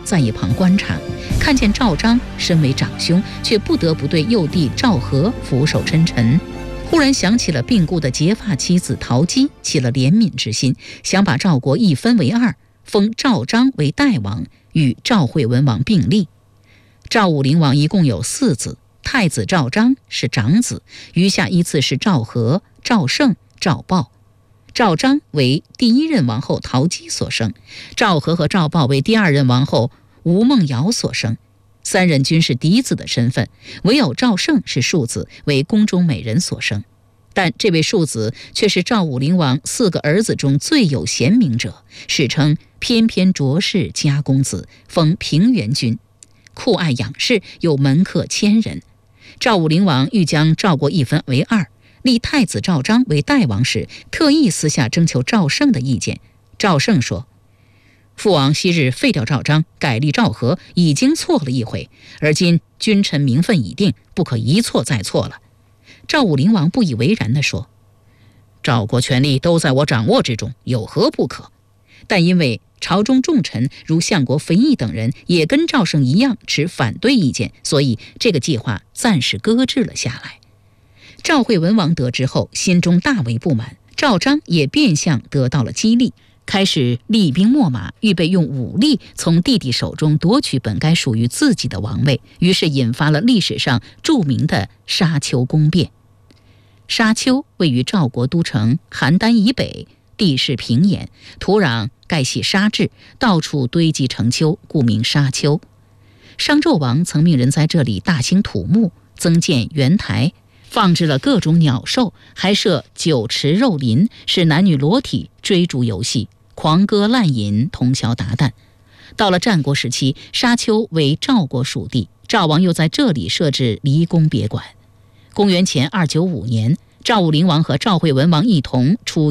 在一旁观察，看见赵章身为长兄，却不得不对幼弟赵和俯首称臣。忽然想起了病故的结发妻子陶姬，起了怜悯之心，想把赵国一分为二，封赵章为代王，与赵惠文王并立。赵武灵王一共有4子，太子赵章是长子，余下依次是赵和、赵胜、赵豹。赵章为第1任王后陶姬所生，赵和和赵豹为第2任王后吴孟瑶所生。3人均是嫡子的身份，唯有赵胜是庶子，为宫中美人所生。但这位庶子却是赵武灵王4个儿子中最有贤明者，史称翩翩卓氏家公子，封平原君，酷爱养士，有门客1000人。赵武灵王欲将赵国一分为二，立太子赵章为代王时，特意私下征求赵胜的意见。赵胜说：父王昔日废掉赵章，改立赵和，已经错了一回，而今君臣名分已定，不可一错再错了。赵武灵王不以为然地说：赵国权力都在我掌握之中，有何不可？但因为朝中重臣如相国肥义等人也跟赵胜一样持反对意见，所以这个计划暂时搁置了下来。赵惠文王得知后，心中大为不满，赵章也变相得到了激励，开始厉兵秣马，预备用武力从弟弟手中夺取本该属于自己的王位，于是引发了历史上著名的沙丘宫变。沙丘位于赵国都城邯郸以北，地势平野，土壤盖系沙质，到处堆积成丘，故名沙丘。商纣王曾命人在这里大兴土木，增建圆台，放置了各种鸟兽，还设酒池肉林，使男女裸体追逐游戏，狂歌滥饮，通宵达旦。到了战国时期，沙丘为赵国属地，赵王又在这里设置离宫别馆。公元前295年，赵武灵王和赵惠文王一同出